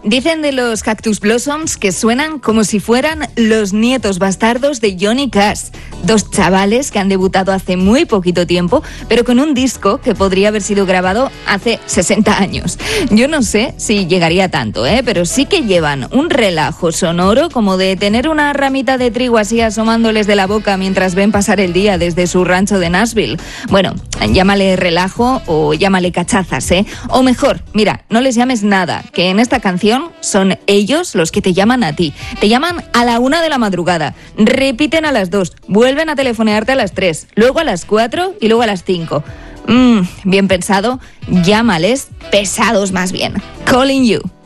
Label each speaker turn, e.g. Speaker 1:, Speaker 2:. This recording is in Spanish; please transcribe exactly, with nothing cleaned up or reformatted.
Speaker 1: dicen de los Cactus Blossoms que suenan como si fueran los nietos bastardos de Johnny Cash. Dos chavales que han debutado hace muy poquito tiempo, pero con un disco que podría haber sido grabado hace sesenta años. Yo no sé si llegaría tanto, ¿eh? Pero sí que llevan un relajo sonoro como de tener una ramita de trigo así asomándoles de la boca mientras ven pasar el día desde su rancho de Nashville. Bueno, llámale relajo o llámale cachazas, ¿eh? O mejor, mira, no les llames nada, que en esta canción son ellos los que te llaman a ti. Te llaman a la una de la madrugada, repiten a las dos, vuelven a telefonearte a las tres, luego a las cuatro y luego a las cinco. Mmm, bien pensado, llámales pesados más bien. Calling You.